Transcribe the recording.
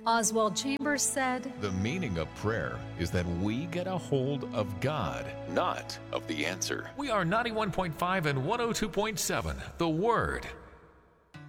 Oswald Chambers said, The meaning of prayer is that we get a hold of God, not of the answer. We are 91.5 and 102.7, The Word.